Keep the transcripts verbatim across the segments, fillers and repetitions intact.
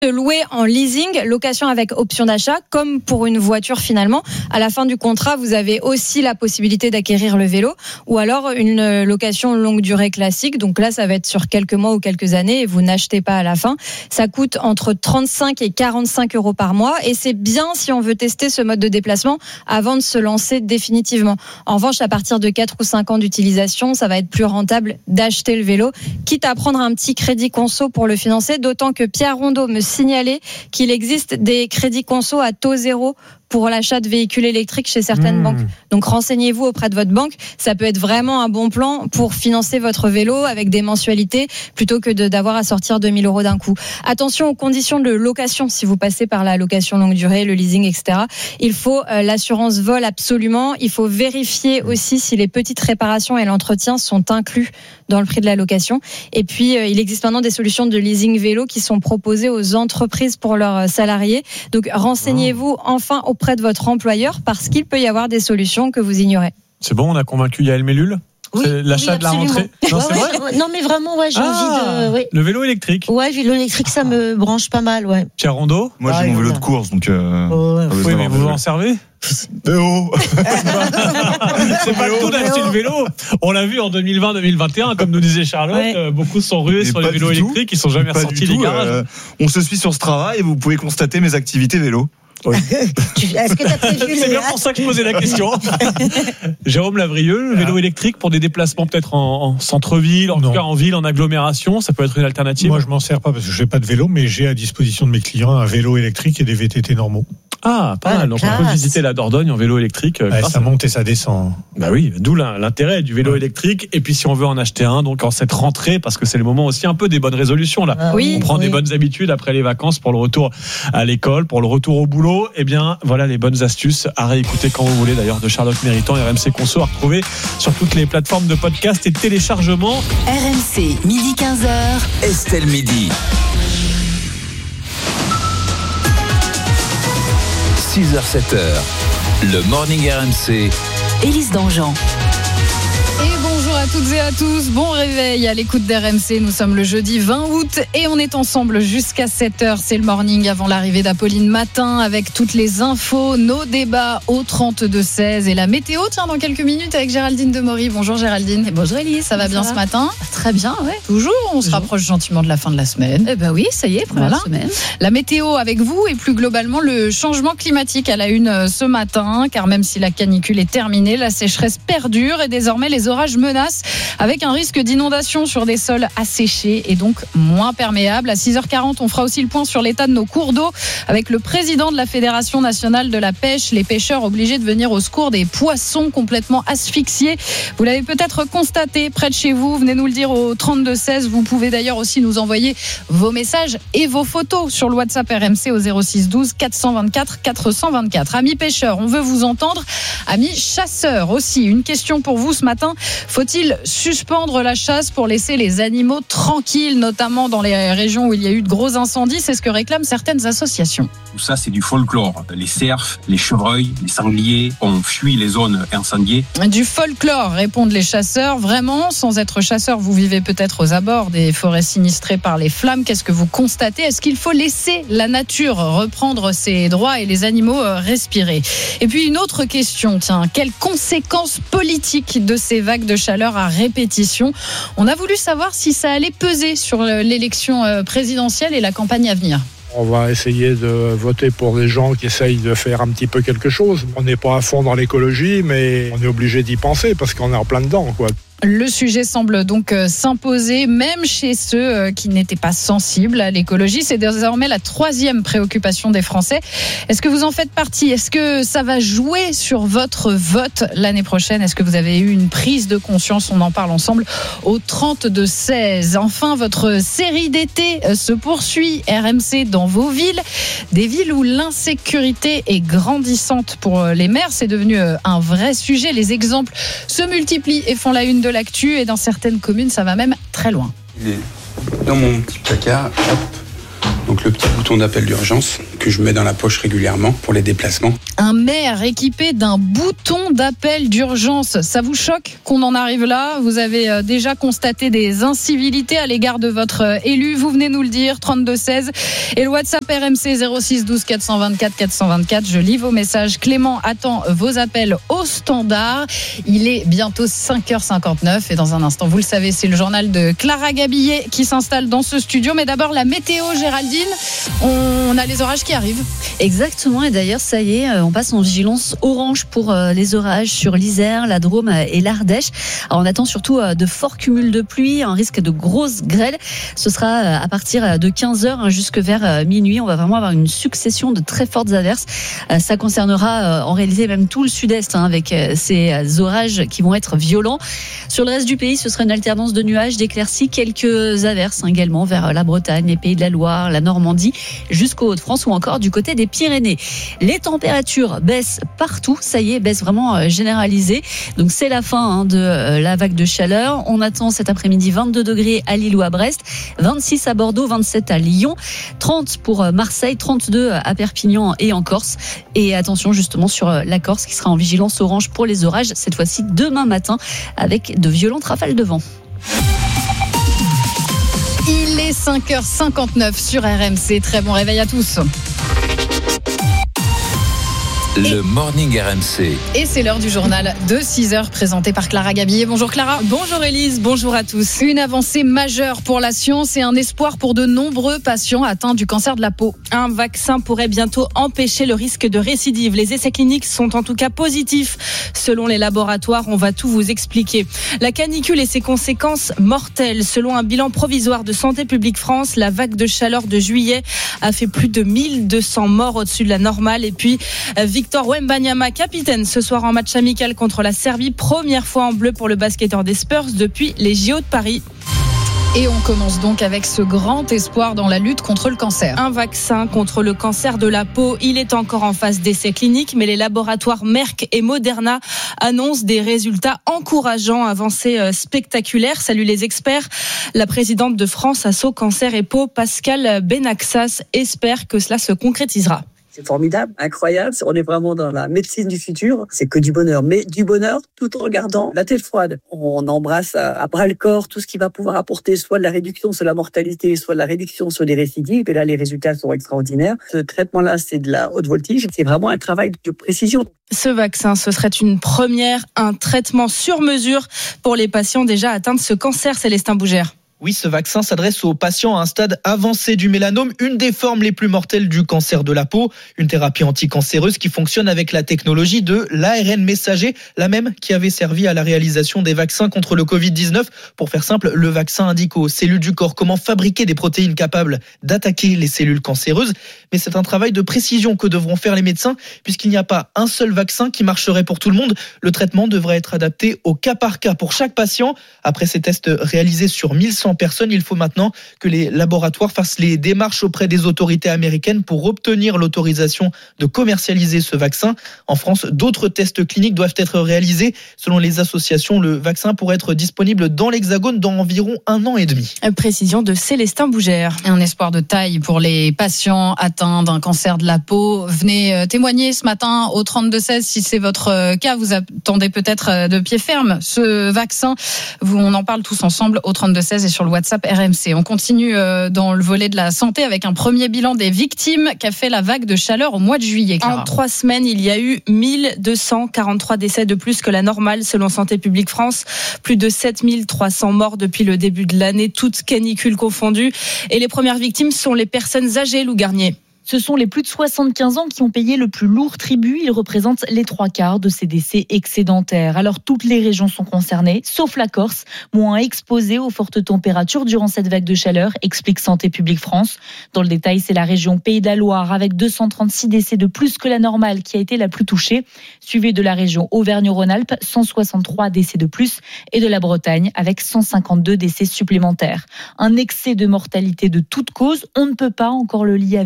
de louer en leasing, location avec option d'achat, comme pour une voiture finalement. À la fin du contrat, vous avez aussi la possibilité d'acquérir le vélo, ou alors une location longue durée classique. Donc là, ça va être sur quelques mois ou quelques années et vous n'achetez pas à la fin. Ça coûte entre trente-cinq et quarante-cinq euros par mois et c'est bien si on veut tester ce mode de déplacement avant de se lancer définitivement. En revanche, à partir de quatre ou cinq ans d'utilisation, ça va être plus rentable d'acheter le vélo, quitte à prendre un petit crédit conso pour le financer, d'autant que Pierre Rondeau me signaler qu'il existe des crédits conso à taux zéro pour l'achat de véhicules électriques chez certaines mmh. banques. Donc renseignez-vous auprès de votre banque. Ça peut être vraiment un bon plan pour financer votre vélo avec des mensualités plutôt que de, d'avoir à sortir deux mille euros d'un coup. Attention aux conditions de location si vous passez par la location longue durée, le leasing, et cetera. Il faut euh, l'assurance vol absolument. Il faut vérifier aussi si les petites réparations et l'entretien sont inclus dans le prix de la location. Et puis euh, il existe maintenant des solutions de leasing vélo qui sont proposées aux entreprises pour leurs salariés. Donc renseignez-vous oh. enfin au auprès de votre employeur parce qu'il peut y avoir des solutions que vous ignorez. C'est bon, on a convaincu Yael Mellul ? Oui, c'est l'achat oui, de la rentrée. Non, ouais, c'est ouais, vrai non, mais vraiment, ouais, j'ai ah, envie de. Ouais. Le vélo électrique. Ouais, le vélo électrique, ça me branche pas mal, ouais. Pierre Rondeau ? Moi, j'ai ah, mon vélo de course, donc. Euh, oh, ouais. Oui, mais vous en servez ? Mais oh C'est pas le tout d'acheter le vélo. On l'a vu en deux mille vingt deux mille vingt et un, comme nous disait Charlotte, ouais. euh, beaucoup sont rués sur les vélos électriques, ils sont jamais ressortis des garages. Euh, on se suit sur Strava et vous pouvez constater mes activités vélo. Oui. Est-ce que t'as prévu C'est bien pour ça que je posais la question. Jérôme Lavrieux, le vélo électrique pour des déplacements peut-être en, en centre-ville, en non. tout cas en ville, en agglomération, ça peut être une alternative. Moi, je m'en sers pas parce que je n'ai pas de vélo, mais j'ai à disposition de mes clients un vélo électrique et des V T T normaux. Ah, pas mal. Donc classe. On peut visiter la Dordogne en vélo électrique. Ouais, ça monte et ça descend. Bah oui, d'où l'intérêt du vélo ouais. électrique. Et puis si on veut en acheter un, donc en cette rentrée, parce que c'est le moment aussi un peu des bonnes résolutions là. Ah, oui, on prend oui. des bonnes habitudes après les vacances pour le retour à l'école, pour le retour au boulot. Eh bien, voilà les bonnes astuces à réécouter quand vous voulez. D'ailleurs, de Charlotte Méritant, R M C Conso à retrouver sur toutes les plateformes de podcast et de téléchargement. R M C, midi quinze heures. Estelle Midi. six heures sept heures. Le Morning R M C. Élise Dangean. Et bonjour à toutes et à tous, bon réveil à l'écoute d'R M C, nous sommes le jeudi vingt août et on est ensemble jusqu'à sept heures, c'est le morning avant l'arrivée d'Apolline Matin avec toutes les infos, nos débats au trente-deux seize et la météo, tiens dans quelques minutes avec Géraldine Demory. Bonjour Géraldine. Et bonjour Élise. Ça va bien ça ce va matin ? Très bien, ouais. Toujours, on Toujours. se rapproche gentiment de la fin de la semaine. Eh ben oui, ça y est, première voilà. semaine. La météo avec vous et plus globalement le changement climatique à la une ce matin, car même si la canicule est terminée, la sécheresse perdure et désormais les orages menacent avec un risque d'inondation sur des sols asséchés et donc moins perméables. À six heures quarante, on fera aussi le point sur l'état de nos cours d'eau avec le président de la Fédération nationale de la pêche, les pêcheurs obligés de venir au secours des poissons complètement asphyxiés. Vous l'avez peut-être constaté près de chez vous, venez nous le dire au trente-deux seize. Vous pouvez d'ailleurs aussi nous envoyer vos messages et vos photos sur le WhatsApp R M C au zéro six douze quatre cent vingt-quatre quatre cent vingt-quatre. Amis pêcheurs, on veut vous entendre. Amis chasseurs aussi, une question pour vous ce matin. Faut-il suspendre la chasse pour laisser les animaux tranquilles, notamment dans les régions où il y a eu de gros incendies? C'est ce que réclament certaines associations. Tout ça, c'est du folklore. Les cerfs, les chevreuils, les sangliers ont fui les zones incendiées. Du folklore, répondent les chasseurs. Vraiment, sans être chasseur, vous vivez peut-être aux abords des forêts sinistrées par les flammes. Qu'est-ce que vous constatez? Est-ce qu'il faut laisser la nature reprendre ses droits et les animaux respirer? Et puis une autre question, tiens, quelles conséquences politiques de ces vagues de chaleur à répétition? On a voulu savoir si ça allait peser sur l'élection présidentielle et la campagne à venir. On va essayer de voter pour des gens qui essayent de faire un petit peu quelque chose. On n'est pas à fond dans l'écologie, mais on est obligé d'y penser parce qu'on est en plein dedans, quoi. Le sujet semble donc s'imposer, même chez ceux qui n'étaient pas sensibles à l'écologie. C'est désormais la troisième préoccupation des Français. Est-ce que vous en faites partie? Est-ce que ça va jouer sur votre vote l'année prochaine? Est-ce que vous avez eu une prise de conscience? On en parle ensemble au trente-deux seize. Enfin, votre série d'été se poursuit. R M C dans vos villes. Des villes où l'insécurité est grandissante pour les maires. C'est devenu un vrai sujet. Les exemples se multiplient et font la une de l'actu, et dans certaines communes ça va même très loin. Il est dans mon petit placard, hop, donc le petit bouton d'appel d'urgence que je mets dans la poche régulièrement pour les déplacements. Un maire équipé d'un bouton d'appel d'urgence, ça vous choque qu'on en arrive là? Vous avez déjà constaté des incivilités à l'égard de votre élu, vous venez nous le dire, trente-deux seize, et le WhatsApp R M C zéro six douze quatre cent vingt-quatre quatre cent vingt-quatre. Je lis vos messages. Clément attend vos appels au standard. Il est bientôt cinq heures cinquante-neuf et dans un instant, vous le savez, c'est le journal de Clara Gabillet qui s'installe dans ce studio. Mais d'abord, la météo, Géraldine. On a les orages qui arrivent. Exactement, et d'ailleurs, ça y est, on passe en vigilance orange pour les orages sur l'Isère, la Drôme et l'Ardèche. Alors, on attend surtout de forts cumuls de pluie, un risque de grosses grêles. Ce sera à partir de quinze heures jusque vers minuit. On va vraiment avoir une succession de très fortes averses. Ça concernera en réalité même tout le sud-est, hein, avec ces orages qui vont être violents. Sur le reste du pays, ce sera une alternance de nuages, d'éclaircies, quelques averses hein, également vers la Bretagne, les Pays de la Loire, la Normandie, jusqu'aux Hauts-de-France ou encore du côté des Pyrénées. Les températures baissent partout, ça y est, baissent vraiment généralisées. Donc c'est la fin hein, de la vague de chaleur. On attend cet après-midi vingt-deux degrés à Lille ou à Brest, vingt-six à Bordeaux, vingt-sept à Lyon, trente pour Marseille, trente-deux à Perpignan et en Corse. Et attention justement sur la Corse qui sera en vigilance orange pour les orages, cette fois-ci demain matin avec de violentes rafales de vent. Il est cinq heures cinquante-neuf sur R M C. Très bon réveil à tous. Le Morning R M C. Et c'est l'heure du journal de six heures présenté par Clara Gabillet. Bonjour Clara. Bonjour Élise, bonjour à tous. Une avancée majeure pour la science et un espoir pour de nombreux patients atteints du cancer de la peau. Un vaccin pourrait bientôt empêcher le risque de récidive. Les essais cliniques sont en tout cas positifs. Selon les laboratoires, on va tout vous expliquer. La canicule et ses conséquences mortelles. Selon un bilan provisoire de Santé publique France, la vague de chaleur de juillet a fait plus de mille deux cents morts au-dessus de la normale. Et puis, Victor Wembanyama, capitaine ce soir en match amical contre la Serbie. Première fois en bleu pour le basketteur des Spurs depuis les J O de Paris. Et on commence donc avec ce grand espoir dans la lutte contre le cancer. Un vaccin contre le cancer de la peau. Il est encore en phase d'essai clinique, mais les laboratoires Merck et Moderna annoncent des résultats encourageants, avancées spectaculaires. Salut les experts. La présidente de France Asso Cancer et Peau, Pascale Benaxas, espère que cela se concrétisera. C'est formidable, incroyable. On est vraiment dans la médecine du futur. C'est que du bonheur, mais du bonheur tout en regardant la tête froide. On embrasse à bras le corps tout ce qui va pouvoir apporter soit de la réduction sur la mortalité, soit de la réduction sur les récidives. Et là, les résultats sont extraordinaires. Ce traitement-là, c'est de la haute voltige. C'est vraiment un travail de précision. Ce vaccin, ce serait une première, un traitement sur mesure pour les patients déjà atteints de ce cancer. Célestin Bougère. Oui, ce vaccin s'adresse aux patients à un stade avancé du mélanome, une des formes les plus mortelles du cancer de la peau. Une thérapie anticancéreuse qui fonctionne avec la technologie de l'A R N messager, la même qui avait servi à la réalisation des vaccins contre le covid dix-neuf. Pour faire simple, le vaccin indique aux cellules du corps comment fabriquer des protéines capables d'attaquer les cellules cancéreuses. Mais c'est un travail de précision que devront faire les médecins, puisqu'il n'y a pas un seul vaccin qui marcherait pour tout le monde. Le traitement devrait être adapté au cas par cas pour chaque patient. Après ces tests réalisés sur mille cent personnes, il faut maintenant que les laboratoires fassent les démarches auprès des autorités américaines pour obtenir l'autorisation de commercialiser ce vaccin. En France, d'autres tests cliniques doivent être réalisés. Selon les associations, le vaccin pourrait être disponible dans l'Hexagone dans environ un an et demi. Précision de Célestin Bougère. Un espoir de taille pour les patients atteints d'un cancer de la peau. Venez témoigner ce matin au trente-deux seize si c'est votre cas. Vous attendez peut-être de pied ferme ce vaccin. On en parle tous ensemble au trente-deux seize et sur le WhatsApp R M C. On continue dans le volet de la santé avec un premier bilan des victimes qu'a fait la vague de chaleur au mois de juillet. Clara. En trois semaines, il y a eu mille deux cent quarante-trois décès de plus que la normale selon Santé publique France. Plus de sept mille trois cents morts depuis le début de l'année, toutes canicules confondues. Et les premières victimes sont les personnes âgées, Lou Garnier. Ce sont les plus de soixante-quinze ans qui ont payé le plus lourd tribut. Ils représentent les trois quarts de ces décès excédentaires. Alors toutes les régions sont concernées, sauf la Corse, moins exposée aux fortes températures durant cette vague de chaleur, explique Santé publique France. Dans le détail, c'est la région Pays de la Loire avec deux cent trente-six décès de plus que la normale qui a été la plus touchée, suivie de la région Auvergne-Rhône-Alpes, cent soixante-trois décès de plus, et de la Bretagne avec cent cinquante-deux décès supplémentaires. Un excès de mortalité de toute cause, on ne peut pas encore le lier avec certitude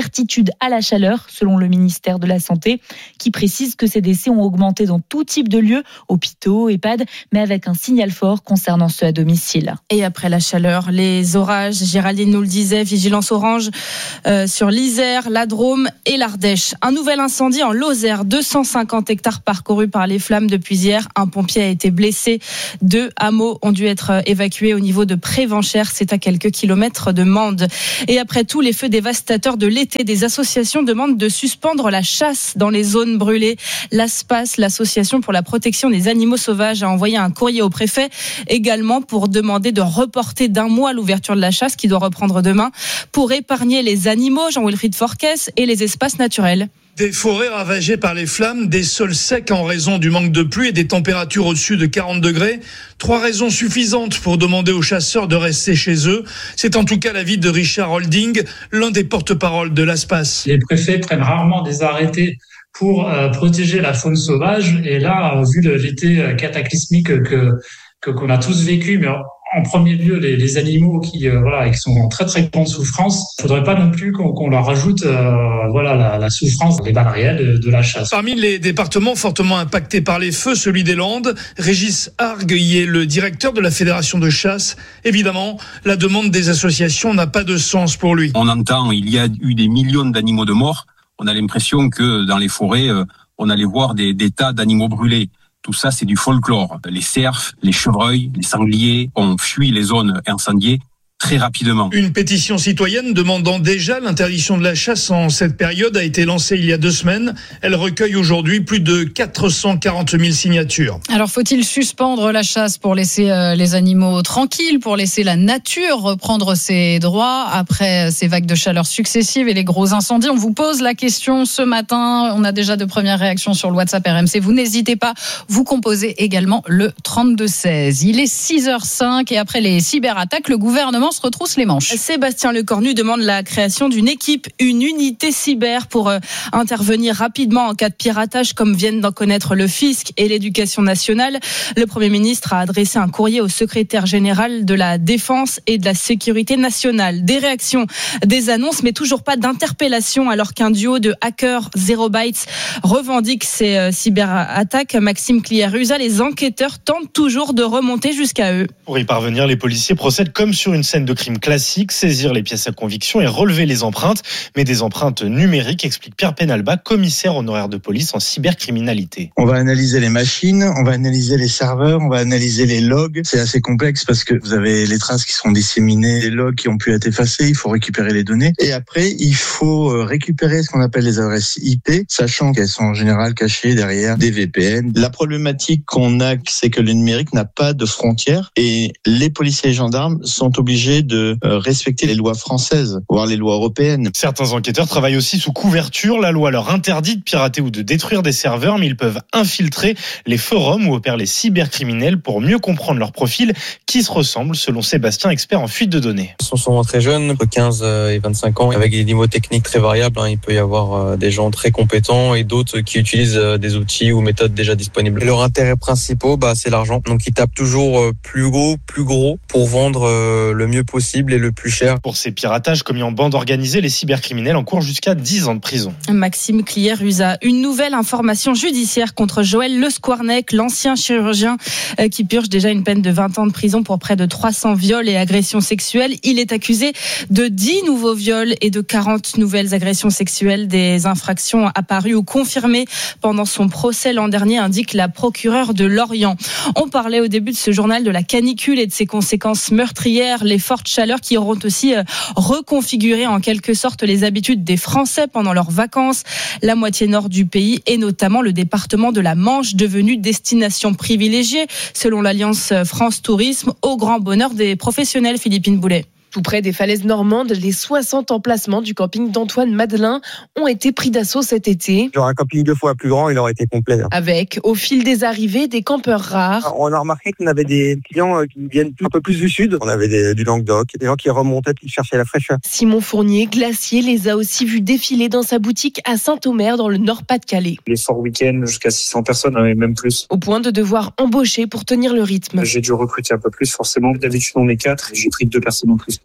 certitude à la chaleur, selon le ministère de la Santé, qui précise que ces décès ont augmenté dans tout type de lieux, hôpitaux, EHPAD, mais avec un signal fort concernant ceux à domicile. Et après la chaleur, les orages, Géraldine nous le disait, vigilance orange euh, sur l'Isère, la Drôme et l'Ardèche. Un nouvel incendie en Lozère, deux cent cinquante hectares parcourus par les flammes depuis hier. Un pompier a été blessé. Deux hameaux ont dû être évacués au niveau de Prévenchères. C'est à quelques kilomètres de Mende. Et après tous les feux dévastateurs de l'été, des associations demandent de suspendre la chasse dans les zones brûlées. L'ASPAS, l'association pour la protection des animaux sauvages, a envoyé un courrier au préfet également pour demander de reporter d'un mois l'ouverture de la chasse qui doit reprendre demain pour épargner les animaux, Jean-Wilfried Forquès, et les espaces naturels. Des forêts ravagées par les flammes, des sols secs en raison du manque de pluie et des températures au-dessus de quarante degrés. Trois raisons suffisantes pour demander aux chasseurs de rester chez eux. C'est en tout cas l'avis de Richard Holding, l'un des porte-parole de l'ASPAS. Les préfets prennent rarement des arrêtés pour euh, protéger la faune sauvage. Et là, vu le, l'été cataclysmique que, que qu'on a tous vécu, mais en premier lieu les, les animaux qui euh, voilà qui sont en très très grande souffrance. Il faudrait pas non plus qu'on, qu'on leur rajoute euh, voilà la, la souffrance des balles réelles de, de la chasse. Parmi les départements fortement impactés par les feux, celui des Landes, Régis Argue y est le directeur de la fédération de chasse. Évidemment, la demande des associations n'a pas de sens pour lui. On entend, il y a eu des millions d'animaux de morts. On a l'impression que dans les forêts, euh, on allait voir des, des tas d'animaux brûlés. Tout ça, c'est du folklore. Les cerfs, les chevreuils, les sangliers ont fui les zones incendiées très rapidement. Une pétition citoyenne demandant déjà l'interdiction de la chasse en cette période a été lancée il y a deux semaines. Elle recueille aujourd'hui plus de quatre cent quarante mille signatures. Alors, faut-il suspendre la chasse pour laisser euh, les animaux tranquilles, pour laisser la nature reprendre ses droits après ces vagues de chaleur successives et les gros incendies? On vous pose la question ce matin. On a déjà de premières réactions sur le WhatsApp R M C. Vous n'hésitez pas, vous composez également le trente-deux seize. Il est six heures cinq et après les cyberattaques, le gouvernement se retrousse les manches. Sébastien Lecornu demande la création d'une équipe, une unité cyber pour euh, intervenir rapidement en cas de piratage, comme viennent d'en connaître le fisc et l'éducation nationale. Le Premier ministre a adressé un courrier au secrétaire général de la Défense et de la Sécurité nationale. Des réactions, des annonces, mais toujours pas d'interpellation, alors qu'un duo de hackers Zero Bytes revendique ces euh, cyberattaques. Maxime Clier-Ruza, les enquêteurs tentent toujours de remonter jusqu'à eux. Pour y parvenir, les policiers procèdent comme sur une scène de crime classique, saisir les pièces à conviction et relever les empreintes, mais des empreintes numériques, explique Pierre Penalba, commissaire honoraire de police en cybercriminalité. On va analyser les machines, on va analyser les serveurs, on va analyser les logs. C'est assez complexe parce que vous avez les traces qui sont disséminées, les logs qui ont pu être effacés, il faut récupérer les données. Et après, il faut récupérer ce qu'on appelle les adresses I P, sachant qu'elles sont en général cachées derrière des V P N. La problématique qu'on a, c'est que le numérique n'a pas de frontières et les policiers et gendarmes sont obligés de respecter les lois françaises, voire les lois européennes. Certains enquêteurs travaillent aussi sous couverture. La loi leur interdit de pirater ou de détruire des serveurs, mais ils peuvent infiltrer les forums où opèrent les cybercriminels pour mieux comprendre leur profil qui se ressemblent, selon Sébastien, expert en fuite de données. Ils sont souvent très jeunes, entre quinze et vingt-cinq ans, avec des niveaux techniques très variables. Il peut y avoir des gens très compétents et d'autres qui utilisent des outils ou méthodes déjà disponibles. Et leur intérêt principal, bah, c'est l'argent. Donc ils tapent toujours plus gros, plus gros pour vendre le mieux possible et le plus cher. Pour ces piratages commis en bande organisée, les cybercriminels encourent jusqu'à dix ans de prison. Maxime Clier-Ruza, une nouvelle information judiciaire contre Joël Le Squarnec, l'ancien chirurgien qui purge déjà une peine de vingt ans de prison pour près de trois cents viols et agressions sexuelles. Il est accusé de dix nouveaux viols et de quarante nouvelles agressions sexuelles. Des infractions apparues ou confirmées pendant son procès l'an dernier, indique la procureure de Lorient. On parlait au début de ce journal de la canicule et de ses conséquences meurtrières, les fortes chaleurs qui auront aussi reconfiguré en quelque sorte les habitudes des Français pendant leurs vacances. La moitié nord du pays et notamment le département de la Manche, devenu destination privilégiée selon l'Alliance France Tourisme, au grand bonheur des professionnels. Philippine Boulet. Tout près des falaises normandes, les soixante emplacements du camping d'Antoine Madelin ont été pris d'assaut cet été. Genre un camping deux fois plus grand, il aurait été complet. Avec, au fil des arrivées, des campeurs rares. On a remarqué qu'on avait des clients qui viennent un peu plus du sud. On avait des, du Languedoc, des gens qui remontaient, qui cherchaient la fraîcheur. Simon Fournier, glacier, les a aussi vus défiler dans sa boutique à Saint-Omer, dans le Nord-Pas-de-Calais. Les forts week-ends, jusqu'à six cents personnes, même plus. Au point de devoir embaucher pour tenir le rythme. J'ai dû recruter un peu plus, forcément. D'habitude, on est quatre, j'ai pris deux personnes en plus.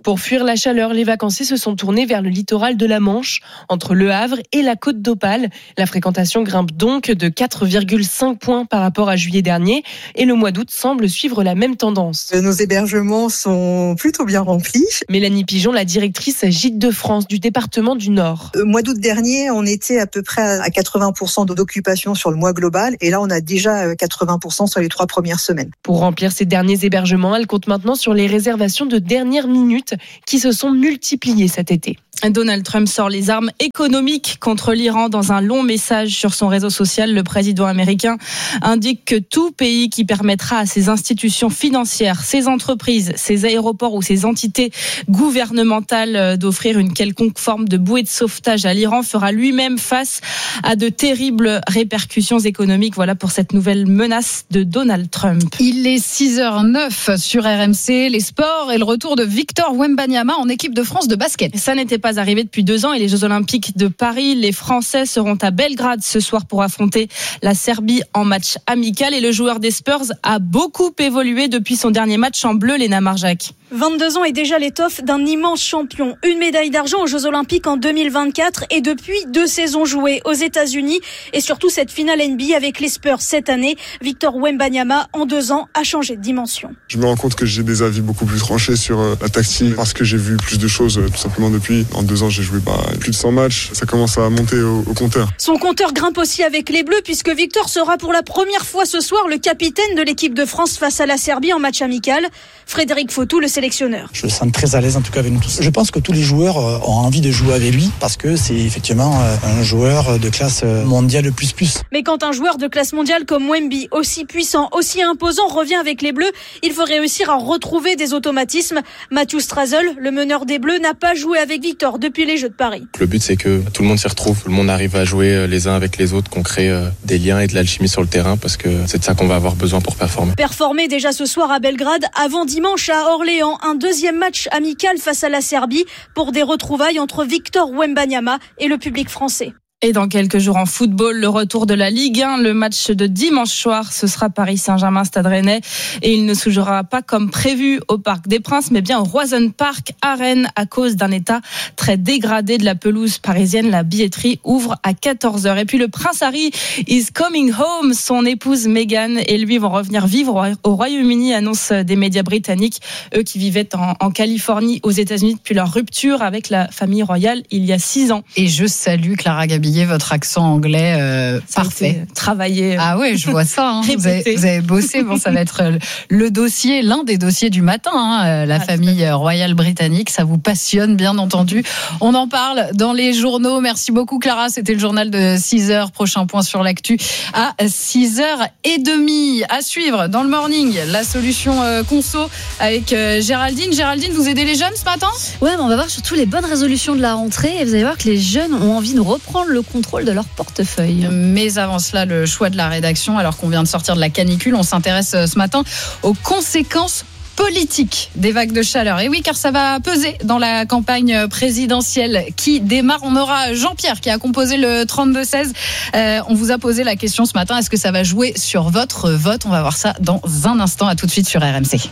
Pour fuir la chaleur, les vacanciers se sont tournés vers le littoral de la Manche, entre Le Havre et la Côte d'Opale. La fréquentation grimpe donc de quatre virgule cinq points par rapport à juillet dernier et le mois d'août semble suivre la même tendance. Nos hébergements sont plutôt bien remplis. Mélanie Pigeon, la directrice Gîtes de France du département du Nord. Au mois d'août dernier, on était à peu près à quatre-vingts pour cent d'occupation sur le mois global et là on a déjà quatre-vingts pour cent sur les trois premières semaines. Pour remplir ces derniers hébergements, elle compte maintenant sur les réservations de dernière minute qui se sont multipliées cet été. Donald Trump sort les armes économiques contre l'Iran. Dans un long message sur son réseau social, le président américain indique que tout pays qui permettra à ses institutions financières, ses entreprises, ses aéroports ou ses entités gouvernementales d'offrir une quelconque forme de bouée de sauvetage à l'Iran fera lui-même face à de terribles répercussions économiques. Voilà pour cette nouvelle menace de Donald Trump. Il est six heures neuf sur R M C, les sports et le retour de Victor Wembanyama en équipe de France de basket. Ça n'était pas arrivé depuis deux ans et les Jeux Olympiques de Paris. Les Français seront à Belgrade ce soir pour affronter la Serbie en match amical. Et le joueur des Spurs a beaucoup évolué depuis son dernier match en bleu, Léna Marjac. vingt-deux ans est déjà l'étoffe d'un immense champion. Une médaille d'argent aux Jeux Olympiques en deux mille vingt-quatre et depuis deux saisons jouées aux États-Unis et surtout cette finale N B A avec les Spurs cette année. Victor Wembanyama, en deux ans, a changé de dimension. Je me rends compte que j'ai des avis beaucoup plus tranchés sur la tactique parce que j'ai vu plus de choses tout simplement depuis. En deux ans, j'ai joué bah, plus de cent matchs. Ça commence à monter au, au compteur. Son compteur grimpe aussi avec les Bleus puisque Victor sera pour la première fois ce soir le capitaine de l'équipe de France face à la Serbie en match amical. Frédéric Fautou, le sélectionneur. Je le sens très à l'aise en tout cas avec nous tous. Je pense que tous les joueurs ont envie de jouer avec lui parce que c'est effectivement un joueur de classe mondiale plus plus. Mais quand un joueur de classe mondiale comme Wemby, aussi puissant, aussi imposant, revient avec les Bleus, il faut réussir à retrouver des automatismes. Matthew Strazel, le meneur des Bleus, n'a pas joué avec Victor depuis les Jeux de Paris. Le but c'est que tout le monde s'y retrouve, tout le monde arrive à jouer les uns avec les autres, qu'on crée des liens et de l'alchimie sur le terrain parce que c'est de ça qu'on va avoir besoin pour performer. Performer déjà ce soir à Belgrade, avant dimanche à Orléans, un deuxième match amical face à la Serbie pour des retrouvailles entre Victor Wembanyama et le public français. Et dans quelques jours en football, le retour de la Ligue un, le match de dimanche soir, ce sera Paris Saint-Germain Stade Rennais et il ne se jouera pas comme prévu au Parc des Princes, mais bien au Roison Park à Rennes à cause d'un état très dégradé de la pelouse parisienne. La billetterie ouvre à quatorze heures. Et puis le prince Harry is coming home. Son épouse Meghan et lui vont revenir vivre au Royaume-Uni, annonce des médias britanniques, eux qui vivaient en, en Californie aux États-Unis depuis leur rupture avec la famille royale il y a six ans. Et je salue Clara Gabi. Votre accent anglais euh, parfait. Travaillé. Ah oui, je vois ça. Hein. vous, avez, vous avez bossé. Bon, ça va être le dossier, l'un des dossiers du matin. Hein. La ah, famille royale britannique, ça vous passionne, bien entendu. On en parle dans les journaux. Merci beaucoup, Clara. C'était le journal de six heures. Prochain point sur l'actu à six heures trente. À suivre dans le morning, la solution euh, conso avec euh, Géraldine. Géraldine, vous aidez les jeunes ce matin ? Ouais, mais on va voir surtout les bonnes résolutions de la rentrée. Et vous allez voir que les jeunes ont envie de reprendre le contrôle de leur portefeuille. Mais avant cela, le choix de la rédaction, alors qu'on vient de sortir de la canicule, on s'intéresse ce matin aux conséquences politiques des vagues de chaleur. Et oui, car ça va peser dans la campagne présidentielle qui démarre. On aura Jean-Pierre qui a composé le trente-deux seize. Euh, on vous a posé la question ce matin, est-ce que ça va jouer sur votre vote ? On va voir ça dans un instant. À tout de suite sur R M C.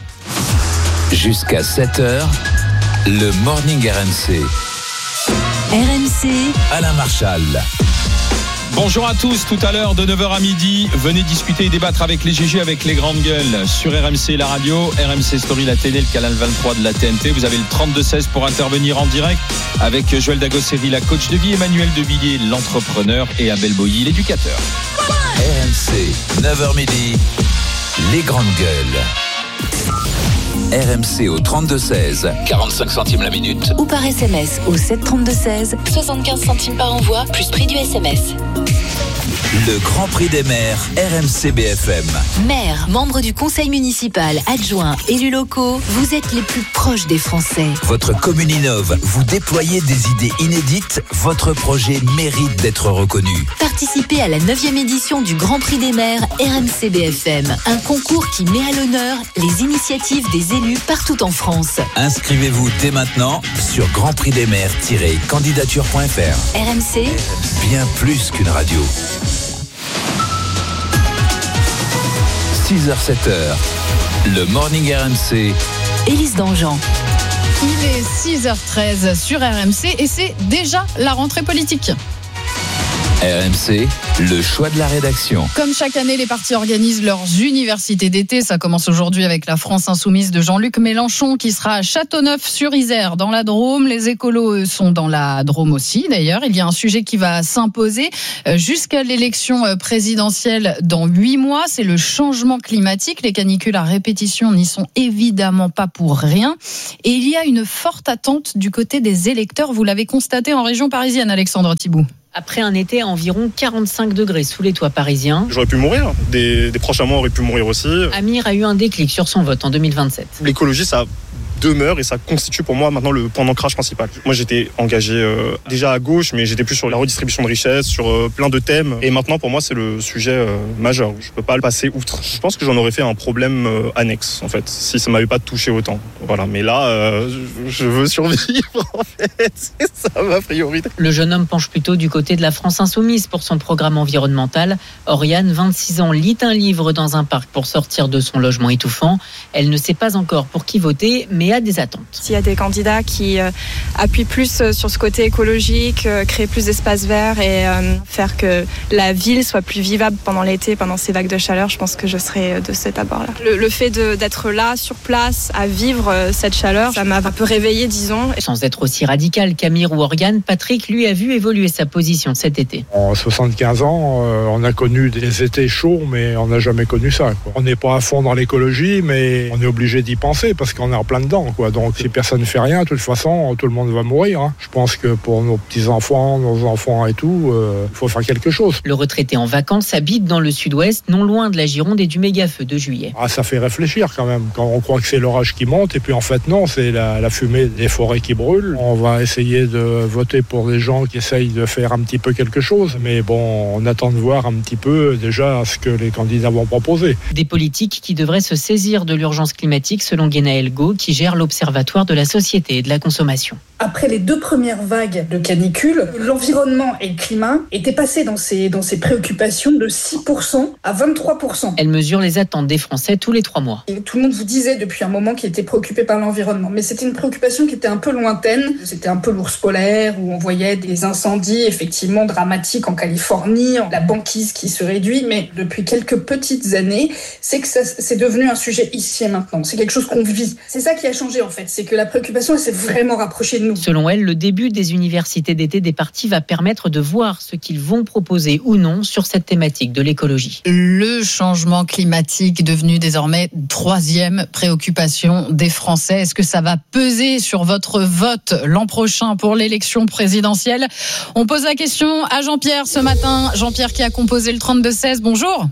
Jusqu'à sept heures, le Morning R M C. R M C, Alain Marchal. Bonjour à tous, tout à l'heure de neuf heures à midi, venez discuter et débattre avec les G G, avec les grandes gueules sur R M C, la radio, R M C Story, la télé, le canal vingt-trois de la T N T. Vous avez le trente-deux seize pour intervenir en direct avec Joël Dagosseri, la coach de vie, Emmanuel Devilliers, l'entrepreneur, et Abel Boilly, l'éducateur. R M C, neuf heures midi, les grandes gueules. R M C au trente-deux seize, quarante-cinq centimes la minute. Ou par S M S au sept trente-deux seize, soixante-quinze centimes par envoi, plus prix du S M S. Le Grand Prix des maires, R M C B F M. Maires, membres du conseil municipal, adjoints, élus locaux, vous êtes les plus proches des Français. Votre commune innove, vous déployez des idées inédites, votre projet mérite d'être reconnu. Participez à la neuvième édition du Grand Prix des maires R M C B F M, un concours qui met à l'honneur les initiatives des élus partout en France. Inscrivez-vous dès maintenant sur grand prix des maires tiret candidature point f r. R M C, bien plus qu'une radio. six heures sept heures, le Morning R M C. Élise Dangean. Il est six heures treize sur R M C et c'est déjà la rentrée politique. R M C, le choix de la rédaction. Comme chaque année, les partis organisent leurs universités d'été. Ça commence aujourd'hui avec la France insoumise de Jean-Luc Mélenchon qui sera à Châteauneuf-sur-Isère dans la Drôme. Les écolos eux, sont dans la Drôme aussi. D'ailleurs, il y a un sujet qui va s'imposer jusqu'à l'élection présidentielle dans huit mois. C'est le changement climatique. Les canicules à répétition n'y sont évidemment pas pour rien. Et il y a une forte attente du côté des électeurs. Vous l'avez constaté en région parisienne, Alexandre Thibault. Après un été à environ quarante-cinq degrés sous les toits parisiens. J'aurais pu mourir, des, des proches à moi auraient pu mourir aussi. Amir a eu un déclic sur son vote en deux mille vingt-sept. L'écologie, ça demeure et ça constitue pour moi maintenant le point d'ancrage principal. Moi j'étais engagé euh, déjà à gauche, mais j'étais plus sur la redistribution de richesses, sur euh, plein de thèmes. Et maintenant pour moi c'est le sujet euh, majeur. Je peux pas le passer outre. Je pense que j'en aurais fait un problème euh, annexe en fait, si ça m'avait pas touché autant. Voilà, mais là euh, je veux survivre en fait. C'est ça ma priorité. Le jeune homme penche plutôt du côté de la France insoumise pour son programme environnemental. Oriane, vingt-six ans, lit un livre dans un parc pour sortir de son logement étouffant. Elle ne sait pas encore pour qui voter, mais a des attentes. S'il y a des candidats qui euh, appuient plus sur ce côté écologique, euh, créer plus d'espaces verts et euh, faire que la ville soit plus vivable pendant l'été, pendant ces vagues de chaleur, je pense que je serai de cet abord-là. Le, le fait de, d'être là, sur place, à vivre euh, cette chaleur, ça m'a un peu réveillée, disons. Sans être aussi radical qu'Amir ou Oriane, Patrick, lui, a vu évoluer sa position cet été. En soixante-quinze ans, euh, on a connu des étés chauds, mais on n'a jamais connu ça, quoi. On n'est pas à fond dans l'écologie, mais on est obligé d'y penser parce qu'on est en plein dedans. Quoi. Donc si personne ne fait rien, de toute façon, tout le monde va mourir. Hein. Je pense que pour nos petits-enfants, nos enfants et tout, il euh, faut faire quelque chose. Le retraité en vacances habite dans le sud-ouest, non loin de la Gironde et du méga-feu de juillet. Ah, ça fait réfléchir quand même. Quand on croit que c'est l'orage qui monte, et puis en fait non, c'est la, la fumée des forêts qui brûlent. On va essayer de voter pour des gens qui essayent de faire un petit peu quelque chose. Mais bon, on attend de voir un petit peu déjà ce que les candidats vont proposer. Des politiques qui devraient se saisir de l'urgence climatique selon Guénaël Go, qui gère l'Observatoire de la société et de la consommation. Après les deux premières vagues de canicule, l'environnement et le climat étaient passés dans ces, dans ces préoccupations de six pour cent à vingt-trois pour cent. Elle mesure les attentes des Français tous les trois mois. Et tout le monde vous disait depuis un moment qu'il était préoccupé par l'environnement. Mais c'était une préoccupation qui était un peu lointaine. C'était un peu l'ours polaire où on voyait des incendies effectivement dramatiques en Californie, la banquise qui se réduit. Mais depuis quelques petites années, c'est que ça, c'est devenu un sujet ici et maintenant. C'est quelque chose qu'on vit. C'est ça qui a changé en fait. C'est que la préoccupation elle s'est vraiment rapprochée de nous. Selon elle, le début des universités d'été des partis va permettre de voir ce qu'ils vont proposer ou non sur cette thématique de l'écologie. Le changement climatique devenu désormais troisième préoccupation des Français. Est-ce que ça va peser sur votre vote l'an prochain pour l'élection présidentielle ? On pose la question à Jean-Pierre ce matin. Jean-Pierre qui a composé le trente-deux seize. Bonjour.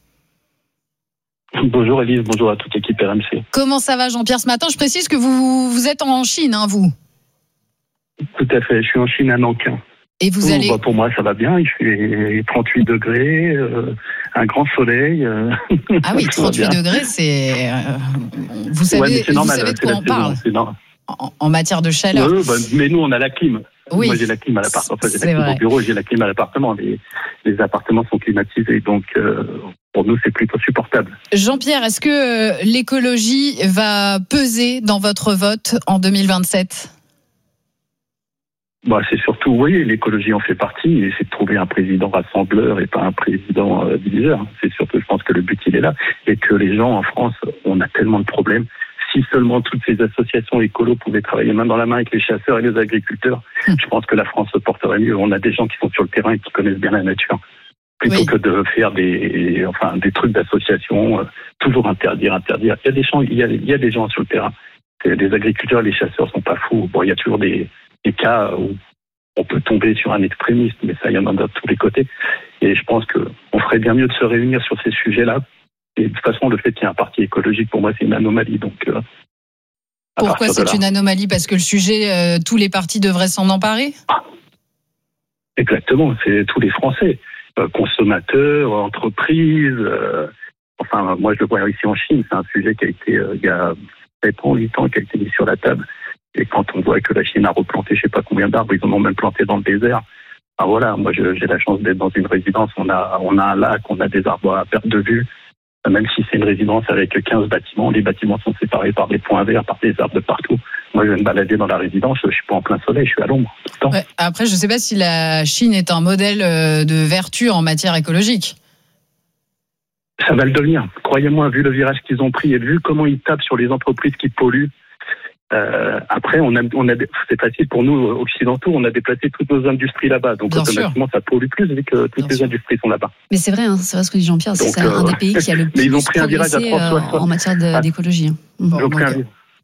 Bonjour Élise, bonjour à toute l'équipe R M C. Comment ça va Jean-Pierre ce matin ? Je précise que vous, vous êtes en Chine, hein, vous ? Tout à fait, je suis en Chine à Nankin. Et vous oh, allez... bah pour moi ça va bien, il fait trente-huit degrés, euh, un grand soleil. Euh, ah oui, trente-huit degrés, c'est... Euh, vous savez, ouais, c'est normal, vous savez de c'est quoi on parle en, en matière de chaleur. Ouais, bah, mais nous on a la clim. Oui, moi j'ai la clim à l'appartement, enfin, j'ai c'est la clim vrai. au bureau, j'ai la clim à l'appartement. Les, les appartements sont climatisés, donc euh, pour nous c'est plutôt supportable. Jean-Pierre, est-ce que euh, l'écologie va peser dans votre vote en deux mille vingt-sept ? Bah, c'est surtout, oui, l'écologie en fait partie, et c'est de trouver un président rassembleur et pas un président euh, diviseur. C'est surtout, je pense que le but il est là, et que les gens en France, on a tellement de problèmes. Si seulement toutes ces associations écolos pouvaient travailler main dans la main avec les chasseurs et les agriculteurs, mmh. je pense que la France se porterait mieux. On a des gens qui sont sur le terrain et qui connaissent bien la nature. Plutôt oui. que de faire des, enfin, des trucs d'association, euh, toujours interdire, interdire. Il y a des gens, il y a, il y a des gens sur le terrain. Les agriculteurs et les chasseurs sont pas fous. Bon, il y a toujours des, des cas où on peut tomber sur un extrémiste, mais ça, il y en a de tous les côtés. Et je pense qu'on ferait bien mieux de se réunir sur ces sujets-là. Et de toute façon, le fait qu'il y ait un parti écologique, pour moi, c'est une anomalie. Donc, euh, pourquoi c'est là... une anomalie ? Parce que le sujet, euh, tous les partis devraient s'en emparer ? ah, Exactement, c'est tous les Français. Euh, consommateurs, entreprises. Euh, enfin, moi, je le vois ici en Chine. C'est un sujet qui a été, euh, il y a sept ans, huit ans, qui a été mis sur la table. Et quand on voit que la Chine a replanté je ne sais pas combien d'arbres, ils en ont même planté dans le désert. Ah voilà, moi je, j'ai la chance d'être dans une résidence, on a, on a un lac, on a des arbres à perte de vue. Même si c'est une résidence avec quinze bâtiments, les bâtiments sont séparés par des points verts, par des arbres de partout. Moi, je vais me balader dans la résidence, je suis pas en plein soleil, je suis à l'ombre tout le temps. Ouais, après, je sais pas si la Chine est un modèle de vertu en matière écologique. Ça va le devenir. Croyez-moi, vu le virage qu'ils ont pris et vu comment ils tapent sur les entreprises qui polluent, euh, après, on a, on a, c'est facile pour nous, occidentaux, on a déplacé toutes nos industries là-bas. Donc, Bien automatiquement, sûr. Ça pollue plus vu que toutes Bien les sûr. industries sont là-bas. Mais c'est vrai, hein, c'est vrai ce que dit Jean-Pierre, c'est un euh, des pays qui a le plus ils ont pris un virage à progressé euh, en matière de, ah. d'écologie. Bon, ils ont pris un...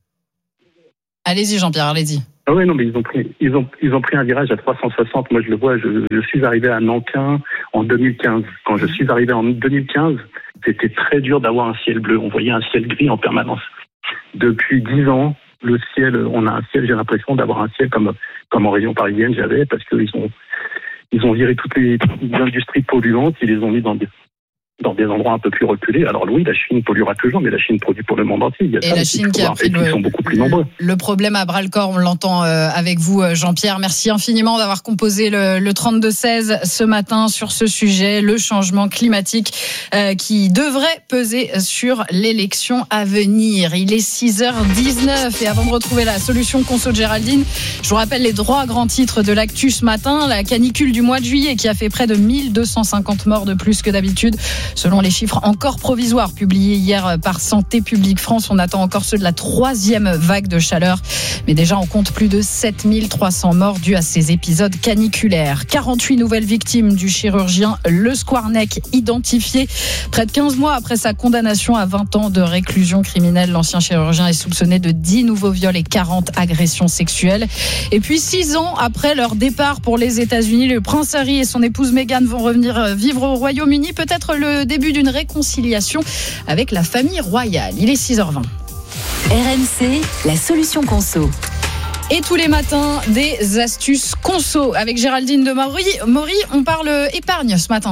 Allez-y, Jean-Pierre, allez-y. Ah oui, non, mais ils ont pris, ils ont, ils ont pris un virage à trois cent soixante. Moi, je le vois, je, je suis arrivé à Nankin en deux mille quinze. Quand je suis arrivé en deux mille quinze, c'était très dur d'avoir un ciel bleu. On voyait un ciel gris en permanence. Depuis dix ans, le ciel, on a un ciel, j'ai l'impression d'avoir un ciel comme, comme en région parisienne j'avais, parce qu'ils ont, ils ont viré toutes les, toutes les industries polluantes, ils les ont mis dans des, dans des endroits un peu plus reculés. Alors oui, la Chine polluera toujours, mais la Chine produit pour le monde entier. Il y a et ça, la Chine qui a pris le, sont beaucoup plus nombreux. Le problème à bras-le-corps, on l'entend avec vous, Jean-Pierre. Merci infiniment d'avoir composé le, le trente-deux seize ce matin sur ce sujet, le changement climatique euh, qui devrait peser sur l'élection à venir. Il est six heures dix-neuf et avant de retrouver la solution conso de Géraldine, je vous rappelle les droits grands titres de l'actu ce matin. La canicule du mois de juillet qui a fait près de mille deux cent cinquante morts de plus que d'habitude. Selon les chiffres encore provisoires publiés hier par Santé publique France, on attend encore ceux de la troisième vague de chaleur. Mais déjà, on compte plus de sept mille trois cents morts dus à ces épisodes caniculaires. quarante-huit nouvelles victimes du chirurgien Le Squarneck identifiées. Près de quinze mois après sa condamnation à vingt ans de réclusion criminelle, l'ancien chirurgien est soupçonné de dix nouveaux viols et quarante agressions sexuelles. Et puis, six ans après leur départ pour les États-Unis, le prince Harry et son épouse Meghan vont revenir vivre au Royaume-Uni. Peut-être le début d'une réconciliation avec la famille royale. Il est six heures vingt. R M C, la solution conso. Et tous les matins, des astuces conso. Avec Géraldine de Maury, Maury, on parle épargne ce matin.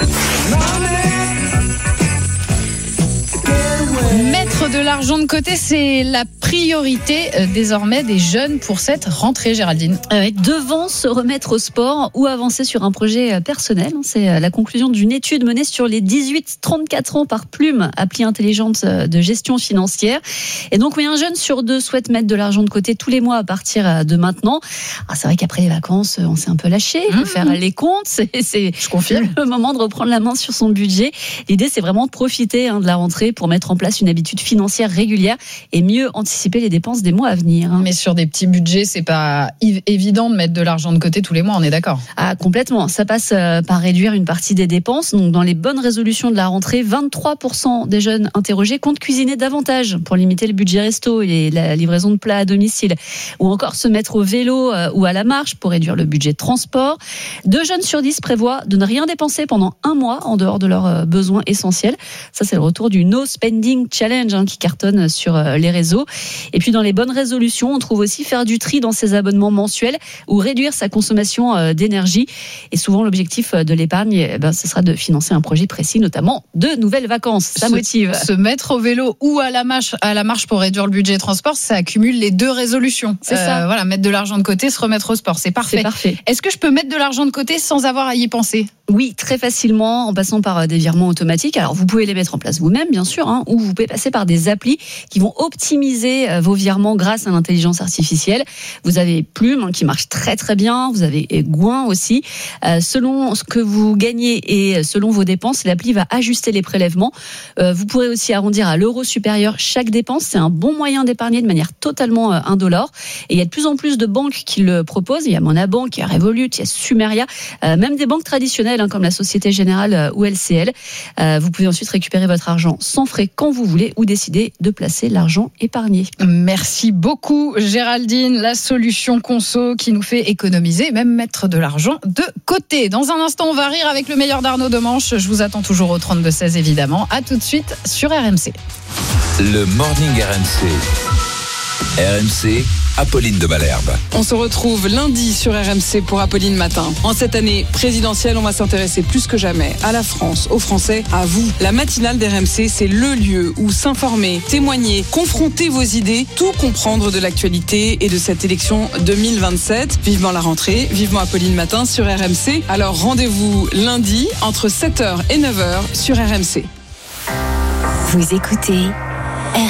Mettre de l'argent de côté, c'est la priorité euh, désormais des jeunes pour cette rentrée, Géraldine. Euh, devant se remettre au sport ou avancer sur un projet personnel. C'est la conclusion d'une étude menée sur les dix-huit trente-quatre ans par Plume, appli intelligente de gestion financière. Et donc, oui, un jeune sur deux souhaite mettre de l'argent de côté tous les mois à partir de maintenant. Alors, c'est vrai qu'après les vacances, on s'est un peu lâché. Il faut mmh. faire les comptes. C'est, c'est Je confirme. le moment de reprendre la main sur son budget. L'idée, c'est vraiment de profiter hein, de la rentrée pour mettre en place une habitude financière régulière et mieux anticiper les dépenses des mois à venir. Mais sur des petits budgets, c'est pas évident de mettre de l'argent de côté tous les mois, on est d'accord? Ah, complètement. Ça passe par réduire une partie des dépenses. Donc, dans les bonnes résolutions de la rentrée, vingt-trois pour cent des jeunes interrogés comptent cuisiner davantage pour limiter le budget resto et la livraison de plats à domicile. Ou encore se mettre au vélo ou à la marche pour réduire le budget de transport. Deux jeunes sur dix prévoient de ne rien dépenser pendant un mois en dehors de leurs besoins essentiels. Ça, c'est le retour du No Spending Challenge hein, qui cartonne sur les réseaux. Et puis dans les bonnes résolutions, on trouve aussi faire du tri dans ses abonnements mensuels ou réduire sa consommation d'énergie. Et souvent l'objectif de l'épargne, eh ben, ce sera de financer un projet précis, notamment de nouvelles vacances. Ça se, motive. Se mettre au vélo ou à la marche, à la marche pour réduire le budget transport, ça accumule les deux résolutions. C'est euh, ça. Voilà, mettre de l'argent de côté, se remettre au sport, c'est parfait. C'est parfait. Est-ce que je peux mettre de l'argent de côté sans avoir à y penser? Oui, très facilement, en passant par des virements automatiques. Alors, vous pouvez les mettre en place vous-même, bien sûr, hein, ou vous pouvez passer par des applis qui vont optimiser vos virements grâce à l'intelligence artificielle. Vous avez Plume, hein, qui marche très très bien. Vous avez Gouin aussi. Euh, selon ce que vous gagnez et selon vos dépenses, l'appli va ajuster les prélèvements. Euh, vous pourrez aussi arrondir à l'euro supérieur chaque dépense. C'est un bon moyen d'épargner de manière totalement euh, indolore. Et il y a de plus en plus de banques qui le proposent. Il y a Monabank, il y a Revolut, il y a Sumeria, euh, même des banques traditionnelles, comme la Société Générale ou L C L. Euh, vous pouvez ensuite récupérer votre argent sans frais quand vous voulez ou décider de placer l'argent épargné. Merci beaucoup Géraldine, la solution conso qui nous fait économiser, même mettre de l'argent de côté. Dans un instant, on va rire avec le meilleur d'Arnaud Demanche. Je vous attends toujours au trente-deux seize évidemment. À tout de suite sur R M C. Le Morning R M C. R M C, Apolline de Malherbe. On se retrouve lundi sur R M C pour Apolline Matin. En cette année présidentielle, on va s'intéresser plus que jamais à la France, aux Français, à vous. La matinale d'R M C, c'est le lieu où s'informer, témoigner, confronter vos idées, tout comprendre de l'actualité et de cette élection deux mille vingt-sept. Vivement la rentrée, vivement Apolline Matin sur R M C. Alors rendez-vous lundi entre sept heures et neuf heures sur R M C. Vous écoutez